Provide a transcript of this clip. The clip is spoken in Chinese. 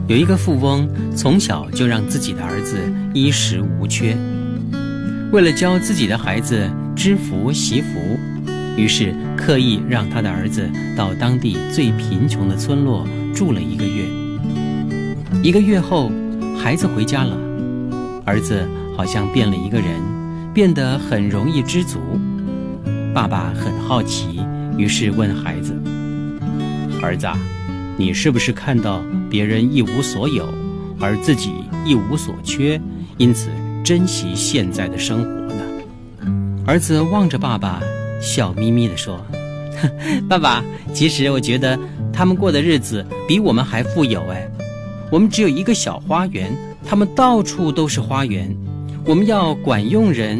有一个富翁从小就让自己的儿子衣食无缺，为了教自己的孩子知福惜福，于是刻意让他的儿子到当地最贫穷的村落住了1个月。1个月后，孩子回家了，儿子好像变了一个人，变得很容易知足。爸爸很好奇，于是问孩子：儿子，你是不是看到别人一无所有，而自己一无所缺，因此珍惜现在的生活呢？儿子望着爸爸，笑眯眯地说：爸爸，其实我觉得他们过的日子比我们还富有哎。我们只有一个小花园，他们到处都是花园。我们要管用人，